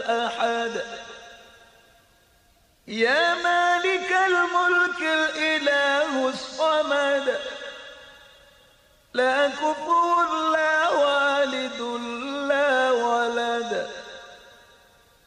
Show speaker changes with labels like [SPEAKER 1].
[SPEAKER 1] أحد. يا مالك الملك الإله الصمد، لا كفور لا